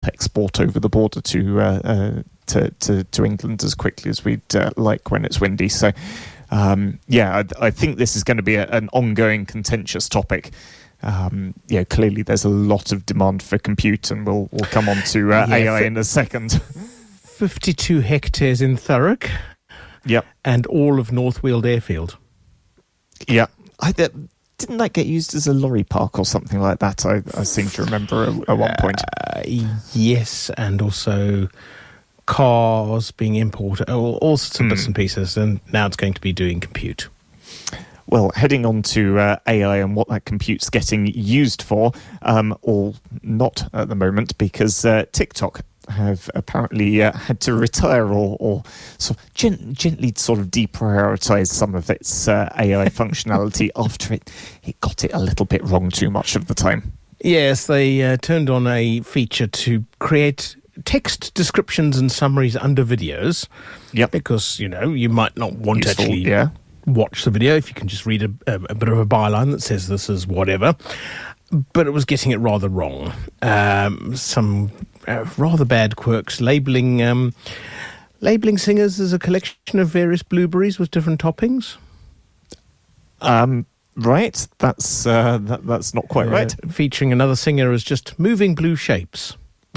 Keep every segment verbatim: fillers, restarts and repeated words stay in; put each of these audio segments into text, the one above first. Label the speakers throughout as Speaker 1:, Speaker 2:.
Speaker 1: export over the border to uh, uh, to, to to England as quickly as we'd uh, like when it's windy. So, um, yeah, I, I think this is going to be a, an ongoing contentious topic. Um, yeah, clearly there's a lot of demand for compute, and we'll we'll come on to uh, yeah, A I in a second.
Speaker 2: fifty-two hectares in Thurrock.
Speaker 1: Yep,
Speaker 2: and all of North Weald Airfield.
Speaker 1: Yeah, I. Uh, Didn't that get used as a lorry park or something like that? I, I seem to remember at, at one point.
Speaker 2: Uh, yes, and also cars being imported, all, all sorts of mm. bits and pieces, and now it's going to be doing compute.
Speaker 1: Well, heading on to uh, A I and what that compute's getting used for, um, or not at the moment, because uh, TikTok have apparently uh, had to retire or, or sort of gent- gently sort of deprioritise some of its uh, A I functionality after it, it got it a little bit wrong too much of the time.
Speaker 2: Yes, they uh, turned on a feature to create text descriptions and summaries under videos.
Speaker 1: Yep.
Speaker 2: Because, you know, you might not want
Speaker 1: Useful,
Speaker 2: to actually
Speaker 1: yeah.
Speaker 2: watch the video if you can just read a, a, a bit of a byline that says this is whatever. But it was getting it rather wrong. Um, some uh, rather bad quirks, labelling um, labelling singers as a collection of various blueberries with different toppings.
Speaker 1: Um, right, that's uh, that, that's not quite uh, right.
Speaker 2: Featuring another singer as just moving blue shapes.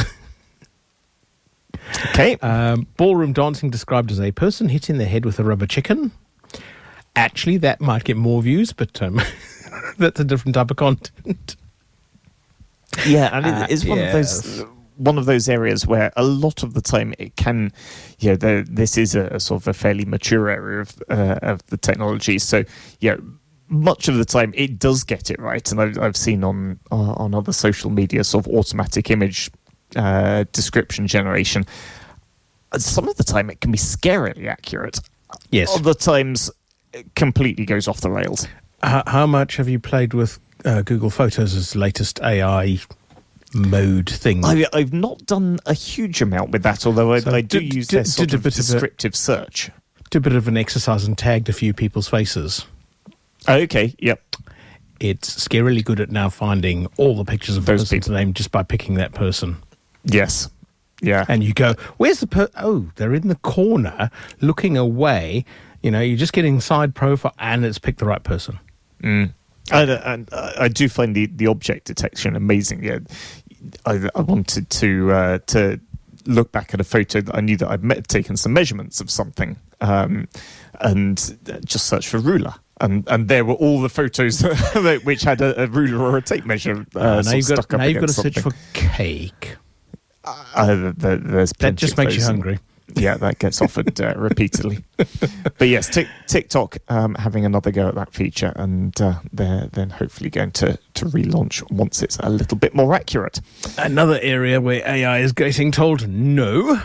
Speaker 1: Okay.
Speaker 2: Um, ballroom dancing described as a person hitting their head with a rubber chicken. Actually, that might get more views, but um, that's a different type of content.
Speaker 1: Yeah, and it, it's
Speaker 2: uh,
Speaker 1: one
Speaker 2: yes.
Speaker 1: of those one of those areas where a lot of the time it can, you know, the, this is a, a sort of a fairly mature area of uh, of the technology. So, yeah, much of the time it does get it right, and I've, I've seen on uh, on other social media sort of automatic image uh, description generation. Some of the time it can be scarily accurate.
Speaker 2: Yes,
Speaker 1: other times it completely goes off the rails.
Speaker 2: How, how much have you played with Uh, Google Photos' latest A I mode thing?
Speaker 1: I, I've not done a huge amount with that, although I, so I do
Speaker 2: did,
Speaker 1: use
Speaker 2: did,
Speaker 1: their sort
Speaker 2: did
Speaker 1: of descriptive of a, search.
Speaker 2: Did a bit of an exercise and tagged a few people's faces.
Speaker 1: Oh, okay, yep.
Speaker 2: It's scarily good at now finding all the pictures of those person's name just by picking that person.
Speaker 1: Yes, yeah.
Speaker 2: And you go, where's the per... Oh, they're in the corner looking away. You know, you're just getting side profile and it's picked the right person.
Speaker 1: Mm. And, and uh, I do find the, the object detection amazing. Yeah, I, I wanted to uh, to look back at a photo that I knew that I'd met, taken some measurements of something, um, and just search for ruler, and and there were all the photos that, which had a, a ruler or a tape measure. Uh,
Speaker 2: uh, now you've got,
Speaker 1: stuck up
Speaker 2: now you've got to
Speaker 1: something.
Speaker 2: search for cake.
Speaker 1: Uh, there, there's
Speaker 2: that just makes you hungry.
Speaker 1: Yeah, that gets offered uh, repeatedly. But yes, t- TikTok um, having another go at that feature, and uh, they're then hopefully going to, to relaunch once it's a little bit more accurate.
Speaker 2: Another area where A I is getting told no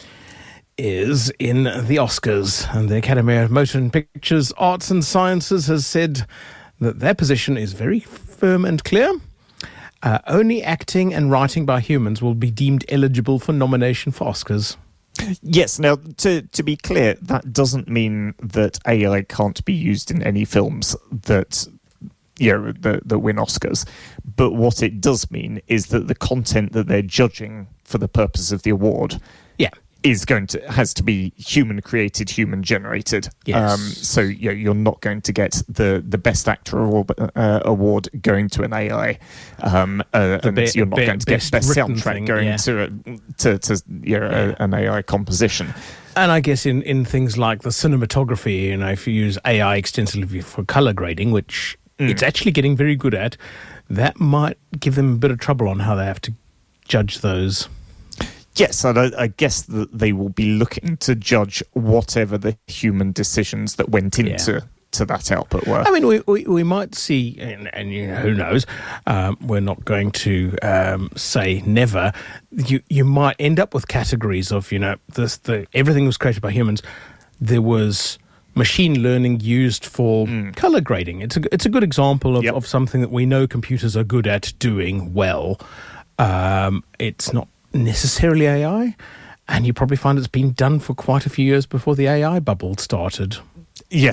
Speaker 2: is in the Oscars. And the Academy of Motion Pictures Arts and Sciences has said that their position is very firm and clear. Uh, only acting and writing by humans will be deemed eligible for nomination for Oscars.
Speaker 1: Yes, now, to, to be clear, that doesn't mean that A I can't be used in any films that, you know, that, that win Oscars. But what it does mean is that the content that they're judging for the purpose of the award
Speaker 2: yeah.
Speaker 1: is going to has to be human created, human generated.
Speaker 2: Yes.
Speaker 1: Um, so you know, you're not going to get the, the best actor award, uh, award going to an A I, um, uh, and
Speaker 2: be,
Speaker 1: you're not
Speaker 2: be,
Speaker 1: going to get best soundtrack
Speaker 2: thing,
Speaker 1: going
Speaker 2: yeah.
Speaker 1: to, a, to to you know,
Speaker 2: yeah.
Speaker 1: a, an A I composition.
Speaker 2: And I guess in, in things like the cinematography, you know, if you use A I extensively for color grading, which mm. it's actually getting very good at, that might give them a bit of trouble on how they have to judge those.
Speaker 1: Yes, and I, I guess that they will be looking to judge whatever the human decisions that went into
Speaker 2: yeah.
Speaker 1: to that output were.
Speaker 2: I mean, we we, we might see, and, and you know, who knows, um, we're not going to um, say never. You you might end up with categories of, you know, this the everything was created by humans. There was machine learning used for mm. color grading. It's a it's a good example of,
Speaker 1: yep.
Speaker 2: of something that we know computers are good at doing well. Um, it's not necessarily A I, and you probably find it's been done for quite a few years before the A I bubble started.
Speaker 1: Yes,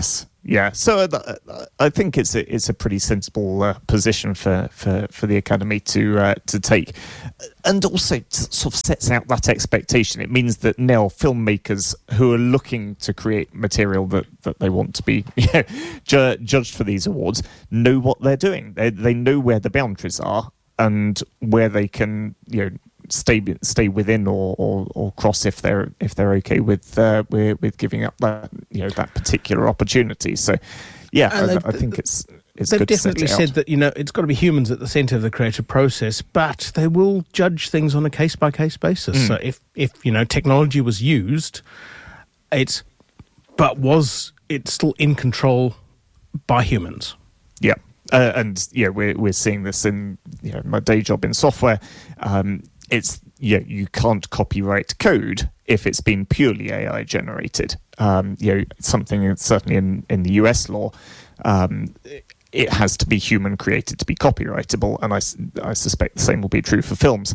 Speaker 1: Yeah, so uh, I think it's a it's a pretty sensible uh, position for, for, for the Academy to uh, to take, and also t- sort of sets out that expectation. It means that now filmmakers who are looking to create material that, that they want to be you know, ju- judged for these awards know what they're doing. They they know where the boundaries are and where they can you know stay stay within or, or, or cross if they're if they're okay with uh, with, with giving up that you know that particular opportunity. So yeah, I, I think it's it's
Speaker 2: they've
Speaker 1: good
Speaker 2: definitely
Speaker 1: to set it
Speaker 2: said
Speaker 1: out.
Speaker 2: that you know it's got to be humans at the centre of the creative process, but they will judge things on a case by case basis.
Speaker 1: Mm.
Speaker 2: So if if you know technology was used, it's but was it still in control by humans?
Speaker 1: Yeah. Uh, and yeah, we're we're seeing this in you know my day job in software. Um, it's yeah, you can't copyright code if it's been purely A I generated. Um, you know, something that's certainly in, in the U S law, um, it has to be human created to be copyrightable, and I, I suspect the same will be true for films.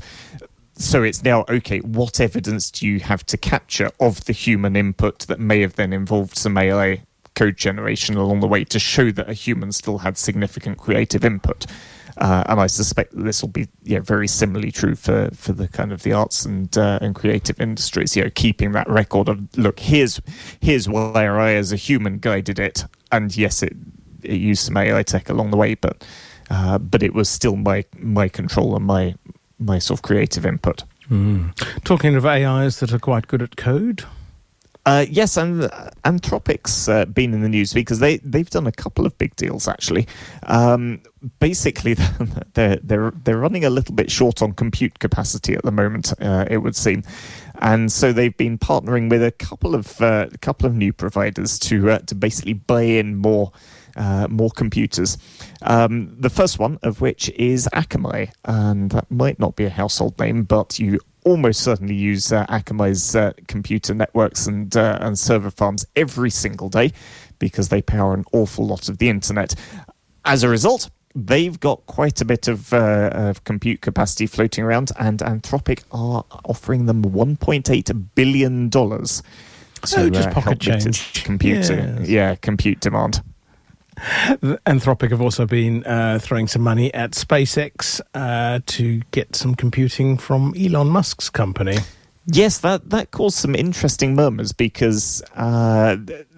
Speaker 1: So it's now, okay, what evidence do you have to capture of the human input that may have then involved some A I code generation along the way to show that a human still had significant creative input? Uh, and I suspect that this will be yeah, very similarly true for, for the kind of the arts and uh, and creative industries, you know, keeping that record of, look, here's here's where I as a human guided it, and yes, it it used some A I tech along the way, but uh, but it was still my my control and my my sort of creative input.
Speaker 2: Mm. Talking of A Is that are quite good at code.
Speaker 1: Uh, yes, and uh, Anthropic's uh, been in the news because they, they've done a couple of big deals, actually. Um, basically, they're, they're, they're running a little bit short on compute capacity at the moment, uh, it would seem. And so they've been partnering with a couple of uh, a couple of new providers to uh, to basically buy in more uh, more computers. Um, the first one of which is Akamai, and that might not be a household name, but you almost certainly use uh, Akamai's uh, computer networks and uh, and server farms every single day because they power an awful lot of the internet. As a result, they've got quite a bit of, uh, of compute capacity floating around, and Anthropic are offering them one point eight billion dollars to
Speaker 2: oh, just
Speaker 1: uh,
Speaker 2: pocket
Speaker 1: help meet
Speaker 2: change.
Speaker 1: its compute,
Speaker 2: Yes.
Speaker 1: yeah, compute demand.
Speaker 2: Anthropic have also been uh, throwing some money at SpaceX uh, to get some computing from Elon Musk's company.
Speaker 1: Yes, that, that caused some interesting murmurs because uh,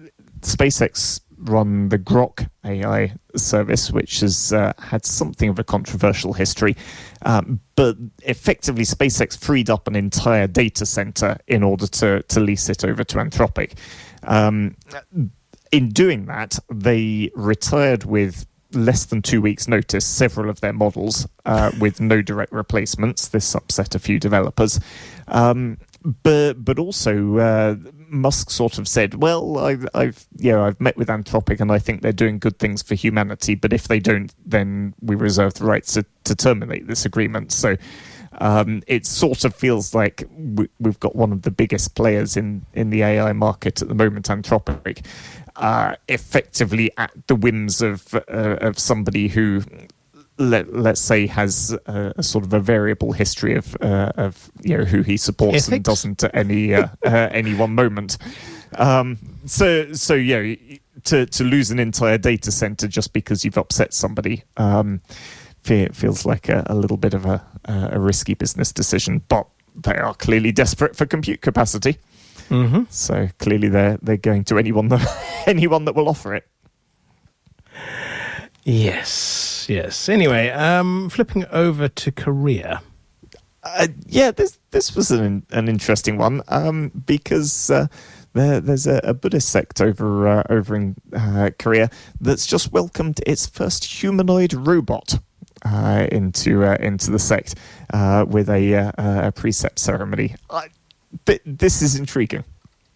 Speaker 1: SpaceX run the Grok A I service, which has uh, had something of a controversial history. Um, but effectively, SpaceX freed up an entire data center in order to, to lease it over to Anthropic. Um, in doing that, they retired with less than two weeks' notice several of their models uh, with no direct replacements. This upset a few developers. Um, but but also uh, Musk sort of said, well, I've, I've you know I've met with Anthropic and I think they're doing good things for humanity, but if they don't, then we reserve the rights to, to terminate this agreement. So um, it sort of feels like we, we've got one of the biggest players in, in the A I market at the moment, Anthropic, uh, effectively at the whims of uh, of somebody who, let, let's say, has a, a sort of a variable history of uh, of you know who he supports
Speaker 2: Ethics?
Speaker 1: and doesn't at any uh, uh, any one moment. Um, so so yeah, to to lose an entire data center just because you've upset somebody um, fe- feels like a, a little bit of a a risky business decision. But they are clearly desperate for compute capacity.
Speaker 2: Mm-hmm.
Speaker 1: So clearly they're they're going to anyone that anyone that will offer it.
Speaker 2: Yes, yes. Anyway, um, flipping over to Korea.
Speaker 1: Uh, yeah, this this was an an interesting one um, because uh, there, there's a, a Buddhist sect over uh, over in uh, Korea that's just welcomed its first humanoid robot uh, into uh, into the sect uh, with a uh, a precept ceremony. I, but this is intriguing.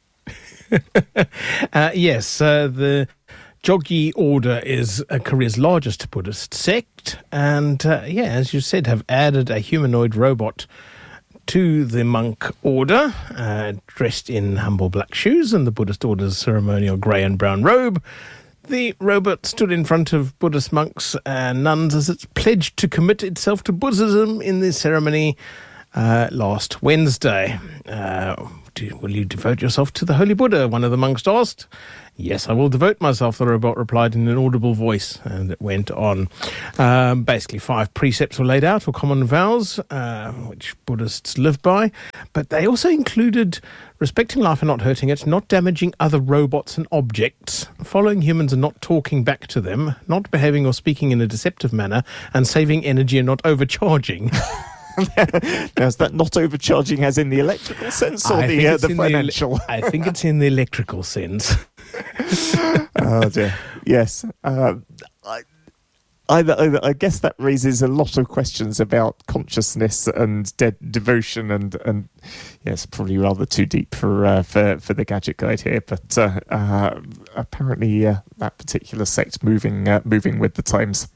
Speaker 2: uh, yes, uh, the Jogye Order is uh, Korea's largest Buddhist sect, and uh, yeah, as you said, have added a humanoid robot to the monk order, uh, dressed in humble black shoes and the Buddhist order's ceremonial grey and brown robe. The robot stood in front of Buddhist monks and nuns as it's pledged to commit itself to Buddhism in the ceremony uh, last Wednesday. Uh, do, will you devote yourself to the Holy Buddha? One of the monks asked. Yes, I will devote myself, the robot replied in an audible voice, and it went on. Um, basically, five precepts were laid out, or common vows, uh, which Buddhists live by, but they also included respecting life and not hurting it, not damaging other robots and objects, following humans and not talking back to them, not behaving or speaking in a deceptive manner, and saving energy and not overcharging.
Speaker 1: Now, is that not overcharging as in the electrical sense or
Speaker 2: I
Speaker 1: the, uh, the financial?
Speaker 2: The, I think it's in the electrical sense.
Speaker 1: Oh dear. Yes. Uh, I, I, I guess that raises a lot of questions about consciousness and de- devotion, and, and yes, probably rather too deep for uh, for for the Gadget Guide here. But uh, uh, apparently, uh, that particular sect moving uh, moving with the times.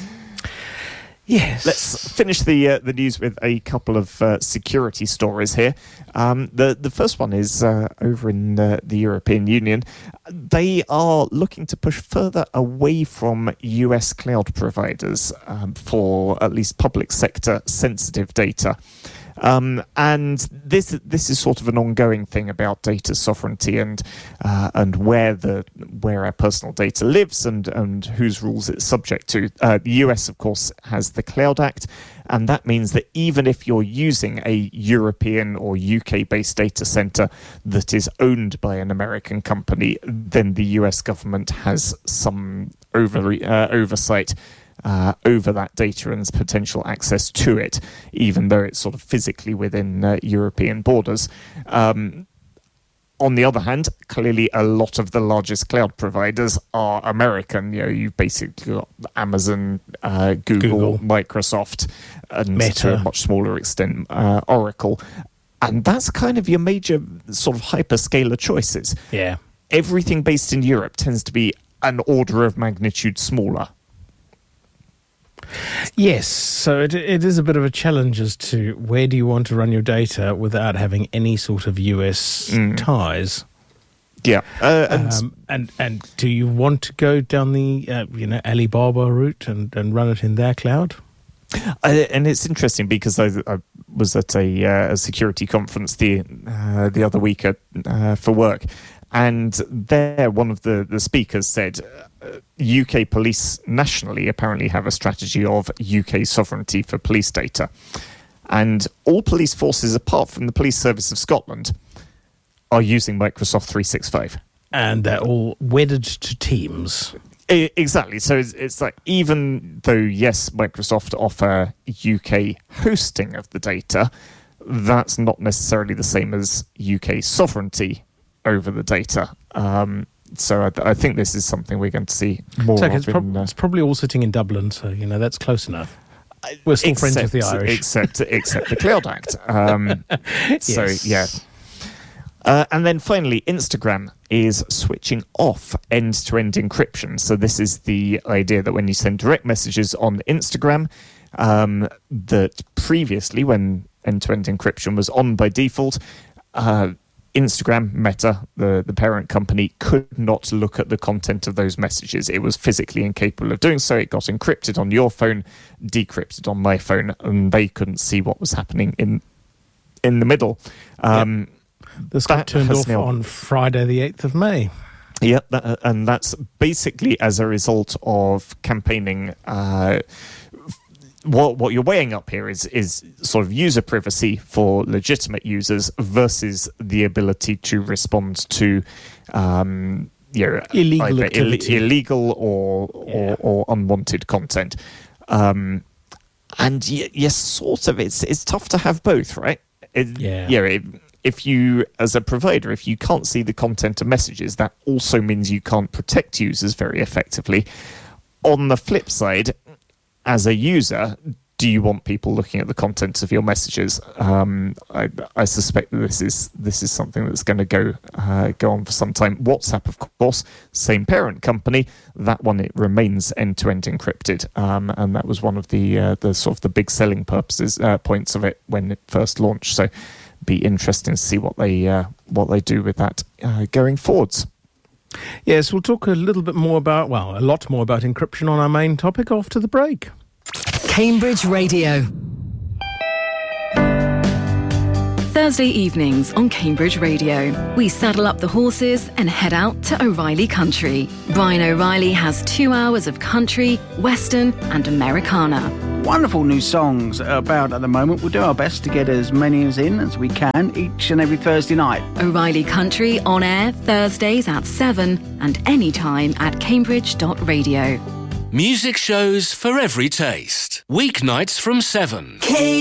Speaker 2: Yes.
Speaker 1: Let's finish the uh, the news with a couple of uh, security stories here. Um, the the first one is uh, over in uh, the European Union. They are looking to push further away from U S cloud providers um, for at least public sector sensitive data. Um, and this this is sort of an ongoing thing about data sovereignty and uh, and where the where our personal data lives and, and whose rules it's subject to. Uh, the U S, of course, has the Cloud Act, and that means that even if you're using a European or U K-based data center that is owned by an American company, then the U S government has some over, uh, oversight Uh, over that data and potential access to it, even though it's sort of physically within uh, European borders. Um, on the other hand, clearly a lot of the largest cloud providers are American. You know, you've basically got Amazon, uh, Google, Google, Microsoft, and
Speaker 2: Meta.
Speaker 1: to a much smaller extent, uh, Oracle. And that's kind of your major sort of hyperscaler choices.
Speaker 2: Yeah.
Speaker 1: Everything based in Europe tends to be an order of magnitude smaller.
Speaker 2: Yes, so it it is a bit of a challenge as to where do you want to run your data without having any sort of U S mm. ties.
Speaker 1: Yeah, uh, and,
Speaker 2: um, and and do you want to go down the uh, you know Alibaba route and, and run it in their cloud?
Speaker 1: Uh, and it's interesting because I, I was at a, uh, a security conference the uh, the other week at, uh, for work, and there one of the, the speakers said uh, U K police nationally apparently have a strategy of U K sovereignty for police data, and all police forces apart from the Police Service of Scotland are using Microsoft three sixty-five.
Speaker 2: And they're all wedded to Teams.
Speaker 1: Exactly. So it's, it's like, even though, yes, Microsoft offer U K hosting of the data, that's not necessarily the same as U K sovereignty over the data. Um, so I, I think this is something we're going to see more
Speaker 2: it's, like
Speaker 1: of.
Speaker 2: It's, prob-
Speaker 1: in, uh,
Speaker 2: it's probably all sitting in Dublin, so, you know, that's close enough. We're still
Speaker 1: except,
Speaker 2: friends with the Irish.
Speaker 1: Except, except the Cloud Act. Um, so,
Speaker 2: yes.
Speaker 1: yeah. Uh, and then finally, Instagram is switching off end-to-end encryption. So this is the idea that when you send direct messages on Instagram, um, that previously, when end-to-end encryption was on by default, uh, Instagram, Meta, the, the parent company, could not look at the content of those messages. It was physically incapable of doing so. It got encrypted on your phone, decrypted on my phone, and they couldn't see what was happening in in the middle. Um,
Speaker 2: yep. This got turned off now, on Friday the eighth of May.
Speaker 1: Yeah, that, and that's basically as a result of campaigning. Uh, what what you're weighing up here is is sort of user privacy for legitimate users versus the ability to respond to um, you know,
Speaker 2: illegal
Speaker 1: Ill- illegal or, yeah. or or unwanted content. Um, and y- yes, sort of. It's it's tough to have both, right? It,
Speaker 2: yeah.
Speaker 1: Yeah. It, If you, as a provider, if you can't see the content of messages, that also means you can't protect users very effectively. On the flip side, as a user, do you want people looking at the contents of your messages? Um, I, I suspect that this is this is something that's going to go uh, go on for some time. WhatsApp, of course, same parent company. That one, it remains end-to-end encrypted, um, and that was one of the uh, the sort of the big selling purposes uh, points of it when it first launched. So, be interesting to see what they uh, what they do with that uh, going forwards.
Speaker 2: Yes, we'll talk a little bit more about, well, a lot more about encryption on our main topic after the break.
Speaker 3: Cambridge Radio. Thursday evenings on Cambridge Radio. We saddle up the horses and head out to O'Reilly Country. Brian O'Reilly has two hours of country, western and Americana.
Speaker 4: Wonderful new songs about at the moment. We'll do our best to get as many as in as we can each and every Thursday night.
Speaker 3: O'Reilly Country on air Thursdays at seven and anytime at cambridge dot radio.
Speaker 5: Music shows for every taste. Weeknights from seven.